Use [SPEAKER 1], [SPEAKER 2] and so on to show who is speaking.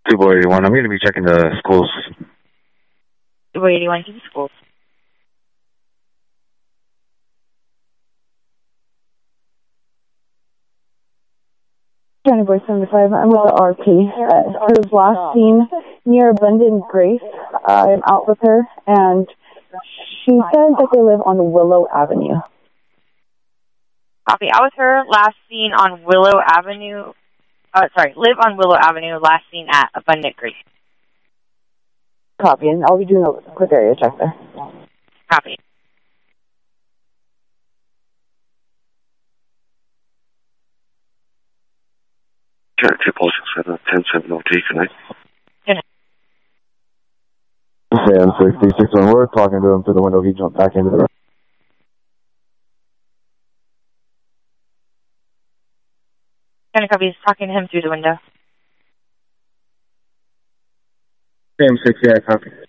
[SPEAKER 1] 281. I'm going to be checking the schools.
[SPEAKER 2] 281 to the schools.
[SPEAKER 3] County Boy 75, I'm with RP. Her was last seen near Abundant Grace. I'm out with her, and she says that they live on Willow Avenue.
[SPEAKER 2] Copy. Out with her, last seen on Willow Avenue. Live on Willow Avenue, last seen at Abundant Grace.
[SPEAKER 3] Copy, and I'll be doing a quick area check there.
[SPEAKER 2] Copy.
[SPEAKER 1] Sure, 247 1070 tonight.
[SPEAKER 4] Sam 66 when we're talking to him through the window, he jumped back into the room.
[SPEAKER 2] Copy. He's talking to him through the window.
[SPEAKER 4] Sam 6, yeah, copy.